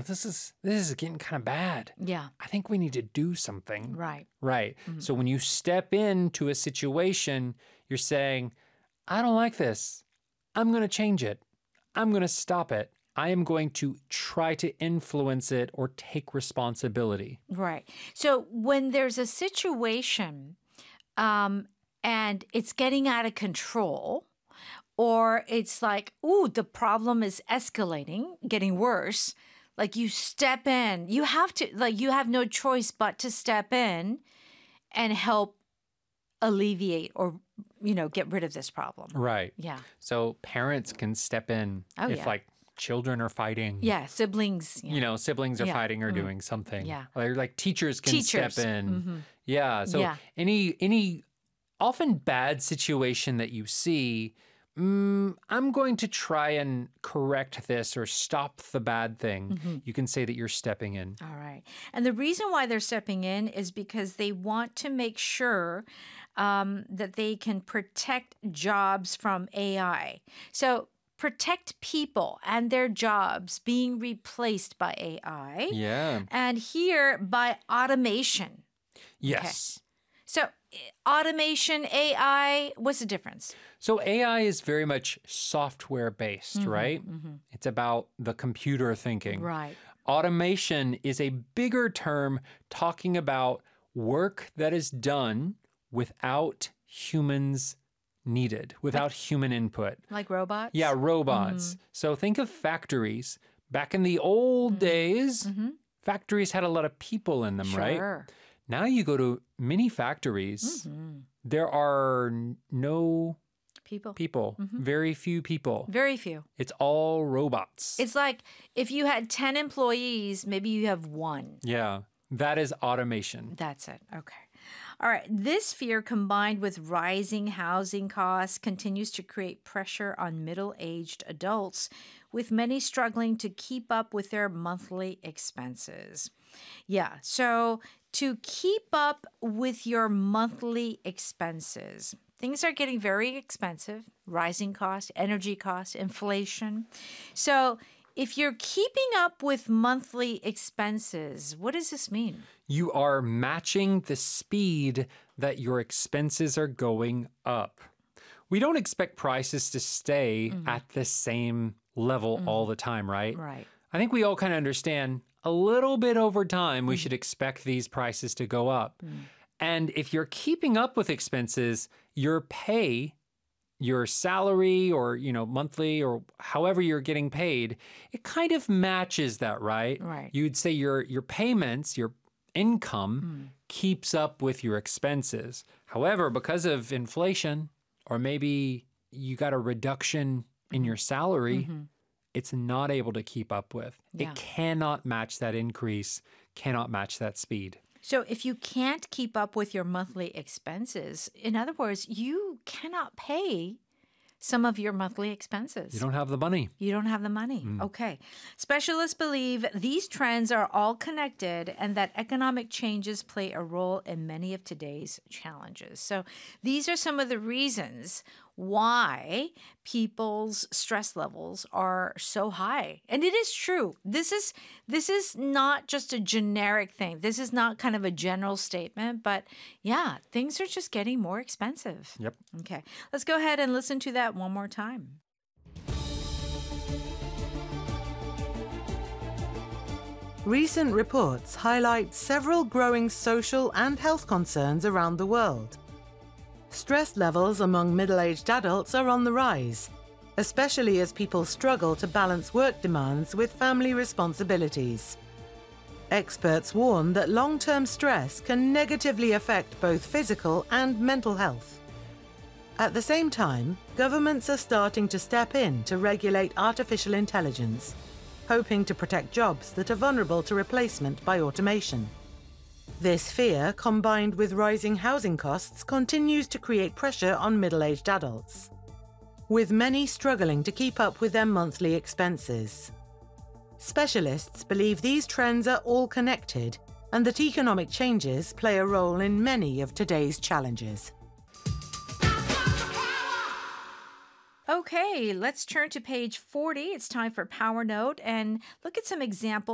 this is getting kind of bad. Yeah. I think we need to do something. Right. Right. So when you step into a situation, you're saying, I don't like this. I'm going to change it. I'm going to stop it. I am going to try to influence it or take responsibility. Right. So when there's a situation and it's getting out of control, or it's like, ooh, the problem is escalating, getting worse, like you step in, you have to, like, you have no choice but to step in and help alleviate or, get rid of this problem. Right. Yeah. So parents can step in if like children are fighting. Yeah. Siblings. Yeah. Siblings are fighting or doing something. Yeah. Or like teachers can step in. Yeah. So Yeah. any often bad situation that you see, I'm going to try and correct this or stop the bad thing. You can say that you're stepping in. All right. And the reason why they're stepping in is because they want to make sure that they can protect jobs from AI. So protect people and their jobs being replaced by AI. Yeah. And here by automation. Yes. Okay. So automation, AI, what's the difference? So AI is very much software based, right? It's about the computer thinking. Right. Automation is a bigger term talking about work that is done without humans needed, without human input. Like robots? Yeah, robots. So think of factories. Back in the old days, factories had a lot of people in them, right? Sure. Now you go to many factories, there are no people, very few people. Very few. It's all robots. It's like if you had 10 employees, maybe you have one. Yeah, that is automation. That's it. Okay. All right. This fear combined with rising housing costs continues to create pressure on middle-aged adults, with many struggling to keep up with their monthly expenses. Yeah. So to keep up with your monthly expenses, things are getting very expensive, rising costs, energy costs, inflation. So if you're keeping up with monthly expenses, what does this mean? You are matching the speed that your expenses are going up. We don't expect prices to stay at the same level all the time, right? Right. I think we all kind of understand a little bit over time we should expect these prices to go up. And if you're keeping up with expenses, your pay, your salary or, monthly or however you're getting paid, it kind of matches that, right? Right. You'd say your payments, your income keeps up with your expenses. However, because of inflation, or maybe you got a reduction in your salary, it's not able to keep up with. Yeah. It cannot match that increase, cannot match that speed. So if you can't keep up with your monthly expenses, in other words, you cannot pay some of your monthly expenses. You don't have the money. You don't have the money. Okay. Specialists believe these trends are all connected and that economic changes play a role in many of today's challenges. So these are some of the reasons why people's stress levels are so high. And it is true. This is not just a generic thing. This is not kind of a general statement, but yeah, things are just getting more expensive. Yep. Okay. Let's go ahead and listen to that one more time. Recent reports highlight several growing social and health concerns around the world. Stress levels among middle-aged adults are on the rise, especially as people struggle to balance work demands with family responsibilities. Experts warn that long-term stress can negatively affect both physical and mental health. At the same time, governments are starting to step in to regulate artificial intelligence, hoping to protect jobs that are vulnerable to replacement by automation. This fear, combined with rising housing costs, continues to create pressure on middle-aged adults, with many struggling to keep up with their monthly expenses. Specialists believe these trends are all connected and that economic changes play a role in many of today's challenges. Okay, let's turn to page 40. It's time for Power Note and look at some examples